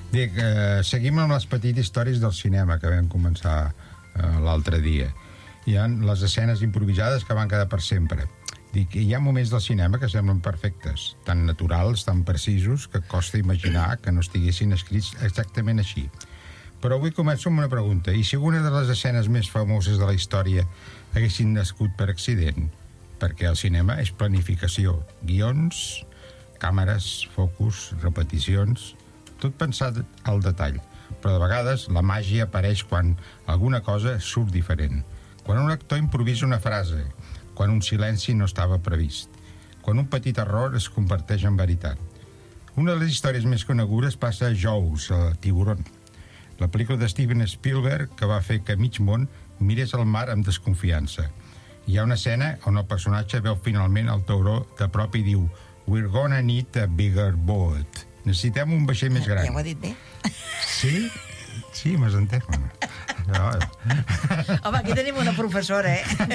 Dic, seguim amb les petites històries del cinema que vam començar l'altre dia. Hi ha les escenes improvisades que van quedar per sempre. Dic, hi ha moments del cinema que semblen perfectes, tan naturals, tan precisos, que costa imaginar que no estiguessin escrits exactament així. Però avui començo amb una pregunta. I si alguna de les escenes més famoses de la història haguessin nascut per accident? Perquè el cinema és planificació, guions, càmeres, focus, repeticions, tot pensat al detall. Però de vegades la màgia apareix quan alguna cosa surt diferent. Quan un actor improvisa una frase, quan un silenci no estava previst, quan un petit error es converteix en veritat. Una de les històries més conegudes passa a Jaws, a Tiburón, la pel·lícula de Steven Spielberg que va fer que mig món mirés al mar amb desconfiança. Hi ha una escena on el personatge veu finalment el tauró de prop i diu "We're gonna need a bigger boat". Necessitem un vaixell més gran. Ja ho ha dit bé. Sí? Sí, m'has entès. No. Home, aquí tenim una professora,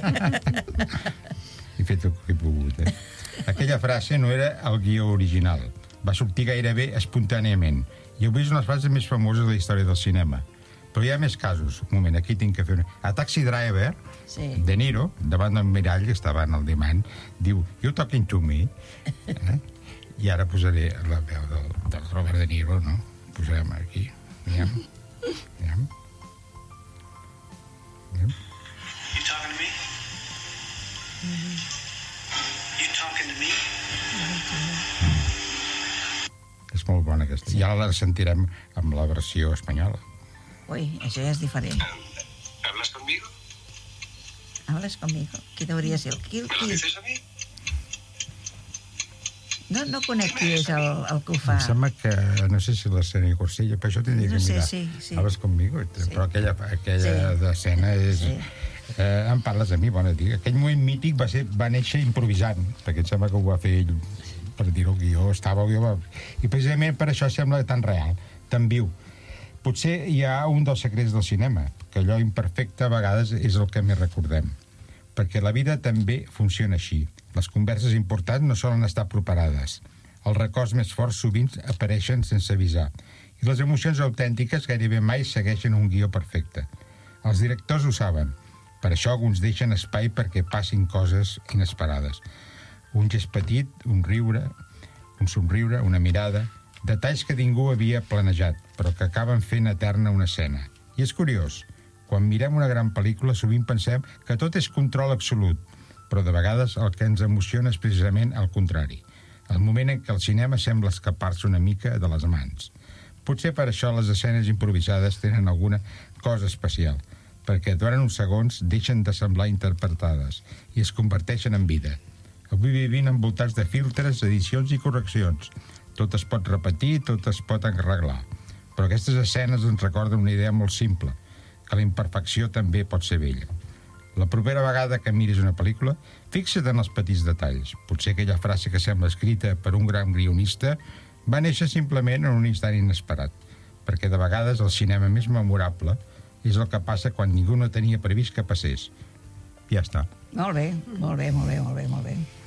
He fet el que he pogut, Aquella frase no era el guió original. Va sortir gairebé espontàniament. I avui és una de les frases més famoses de la història del cinema. Però hi ha més casos. Un moment, aquí tinc que fer una... A Taxi Driver, Sí. De Niro, davant del mirall, que estava en el diamant, diu, "You talking to me?" I ara posaré la veu del Robert De Niro, no? Posarem aquí. Aviam. You talking to me? You talking to me? És molt bona aquesta. I ara la sentirem amb la versió espanyola. Ui, això ja és diferent. ¿Hablas conmigo? Hablas conmigo. Qui hauria de ser? ¿Me lo dices a mí? No conec qui és el que ho fa. Em sembla que, no sé si la Sènia Corsella, per això tindria que No sé, mirar. sí. Hablas conmigo? Sí. Però aquella Sí. escena és... Sí. Em parles a mi, bona dia. Aquell moment mític va néixer improvisant, perquè em sembla que ho va fer ell, per dir-ho, el guió, estava el guió... I precisament per això sembla tan real, tan viu. Potser hi ha un dels secrets del cinema, que allò imperfecte a vegades és el que més recordem. Perquè la vida també funciona així. Les converses importants no solen estar preparades. Els records més forts sovint apareixen sense avisar. I les emocions autèntiques gairebé mai segueixen un guió perfecte. Els directors ho saben. Per això alguns deixen espai perquè passin coses inesperades. Un gest petit, un riure, un somriure, una mirada... Detalls que ningú havia planejat, però que acaben fent eterna una escena. I és curiós. Quan mirem una gran pel·lícula sovint pensem que tot és control absolut, però de vegades el que ens emociona és precisament el contrari. El moment en què el cinema sembla escapar-se una mica de les mans. Potser per això les escenes improvisades tenen alguna cosa especial, perquè durant uns segons deixen de semblar interpretades i es converteixen en vida. Avui vivim envoltats de filtres, edicions i correccions. Tot es pot repetir, tot es pot arreglar. Però aquestes escenes ens recorden una idea molt simple, que la imperfecció també pot ser bella. La propera vegada que miris una pel·lícula, fixa't en els petits detalls. Potser aquella frase que sembla escrita per un gran guionista va néixer simplement en un instant inesperat, perquè de vegades el cinema més memorable és el que passa quan ningú no tenia previst que passés. Ja està. Molt bé, molt bé, molt bé, molt bé, molt bé.